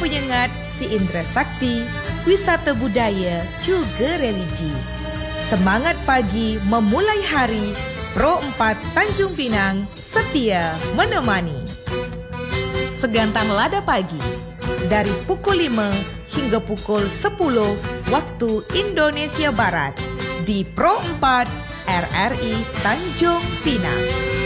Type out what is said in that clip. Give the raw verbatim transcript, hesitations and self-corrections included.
penyengat si Indra Sakti, wisata budaya juga religi. Semangat pagi memulai hari, Pro empat Tanjung Pinang setia menemani. Segantang lada pagi dari pukul lima hingga pukul sepuluh waktu Indonesia Barat di Pro empat R R I Tanjung Pinang.